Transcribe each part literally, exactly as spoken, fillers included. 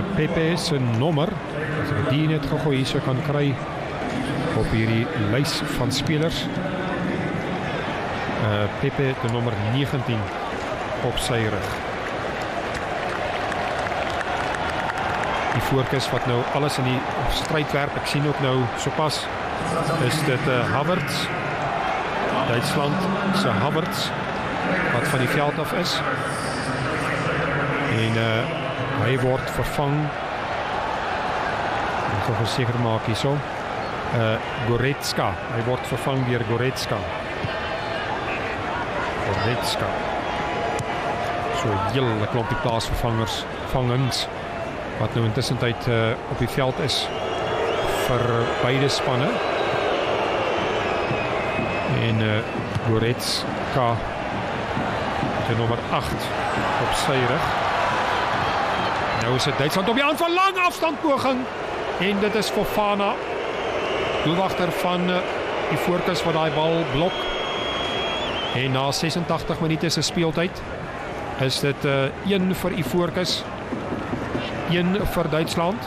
Pepe se nommer, as ek die net gegooi hier so kan kry op hierdie lys van spelers. Uh, Pepe de nommer negentien op sy rug. Die voorkus wat nou alles in die stryd werp. Ek sien ook nou sopas is dit uh, Havertz, Duitsland se Havertz wat van die veld af is. En uh, hy word vervang. Ek gaan verseker maak hierso. Uh, Goretzka, hy word vervang deur Goretzka. Goretzka. So hele klompie plaasvervangers, vangens wat nou intussen tyd uh, op die veld is vir beide spanne. En uh, Goretzka de nommer agt op sy rug. Nou is dit Duitsland op die aanval, lang afstand poging en dit is Fofana, doelwagter van uh, die voorkus wat daai bal blok. En na sesentagtig minute se speeltyd is dit uh, een vir die voorkus, een vir Duitsland.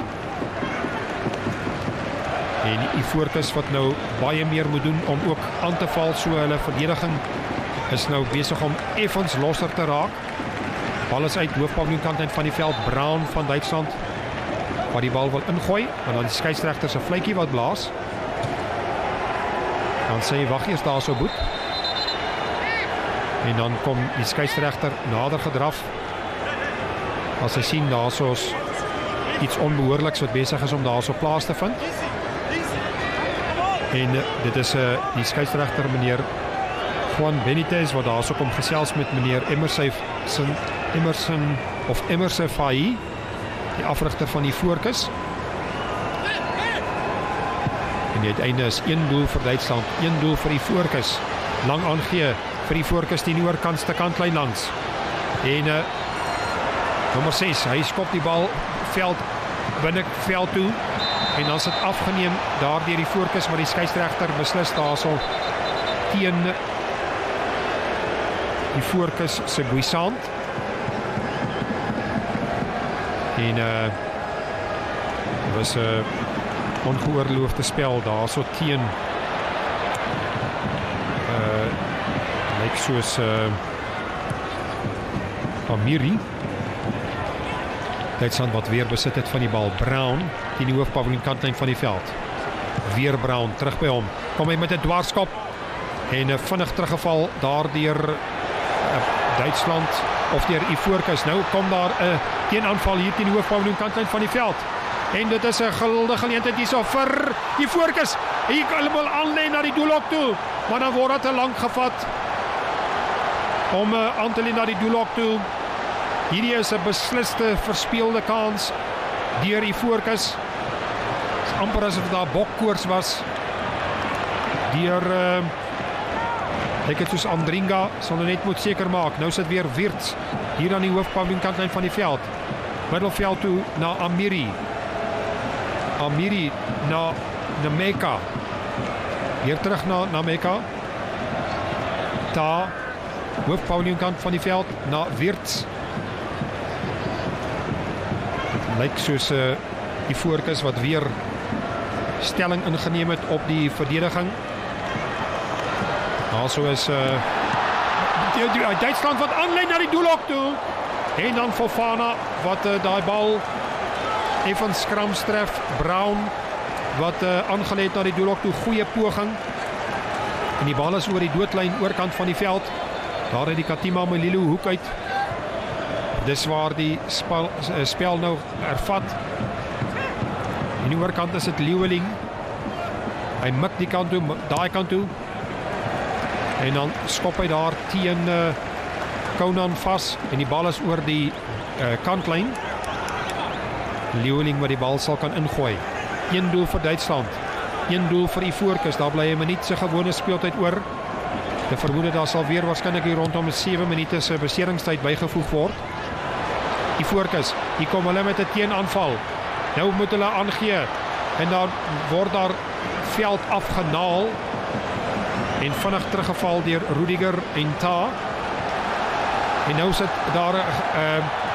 En die voorkus wat nou baie meer moet doen om ook aan te val, so hulle verdediging is nou besig om effens losser te raak. Bal is uit hoofpavioenkant van die veld, Braun van Duitsland wat die bal wil ingooi, en dan die skeieregter se fluitjie wat blaas. Dan sê hy wag eers daar so boet. En dan kom die skeieregter nader gedraf. As hy sien daar soos iets onbehoorliks wat besig is om daar so plaas te vind. En uh, dit is uh, die skeieregter meneer Juan Benitez wat daar so kom gesels met meneer Emerson Emerson of Emerson Fahy, die afrigter van die voorkus. En die uiteinde is een doel vir Duitsland, een doel vir die voorkus. Lang aangee vir die voorkus die noordkantste kantlyn langs. En uh, nommer ses, hy skop die bal veld binne veld toe en dan is dit afgeneem daar deur die voorkus, maar die skeieregter beslis daarso teen die voorkus se Guisant. En uh, was 'n uh, ongeoorloofde spel daarso teen uh, lyk soos uh, Amiri. Duitsland wat weer besit het van die bal. Braun teen die hoofpavioenkantlyn van die veld. Weer Braun terug by hom. Kom hy met 'n dwarskop en 'n vinnig teruggeval daardeur uh, Duitsland of deur die voorkus. Nou kom daar 'n uh, teenaanval hier teen die hoofpavioenkantlyn van die veld. En dit is 'n guldige geleentheid hierso vir die voorkus. Hy kan wel aanlei na die doelhok toe, maar dan word dit te lank gevat om uh, aan te lei na die doelhok toe. Hierdie is 'n besliste verspeelde kans deur die voorkus. Dit is amper asof daar bokkoors was deur uh, ek het soos Andringa sal net moet seker maak. Nou sit weer Wirtz hier aan die hoofpavioenkantlyn van die veld. Middelveld toe na Amiri. Amiri na Nameka. Weer terug na Nameka. Daar hoofpavioenkant van die veld na Wirtz. Lyk soos uh, die voorkus wat weer stelling ingeneem het op die verdediging. Also is uh, die, die, Duitsland wat aanlei na die doelhok toe. En dan Fofana wat uh, daai bal even skram tref. Braun wat uh, aangelei het na die doelhok toe. Goeie poging. En die bal is oor die doodlyn oorkant van die veld. Daar het die Katima Melilo hoek uit. Dis waar die spel, spel nou ervat. En die oorkant is dit Leeuweling. Hy mik die kant toe, daai kant toe. En dan skop hy daar teen uh, Conan vas. En die bal is oor die uh, kantlyn. Leeuweling wat die bal sal kan ingooi. Een doel vir Duitsland. Een doel vir die voorkus. Daar bly 'n minuut se gewone speeltyd oor. Ek vermoed daar sal weer waarskynlik hier rondom sewe minute se beseringstyd bygevoeg word. Die voorkus, hier kom hulle met 'n teenaanval. Nou moet hulle aangee en dan word daar veld afgenaal en vinnig teruggeval deur Rudiger en Ta. En nou sit daar 'n uh,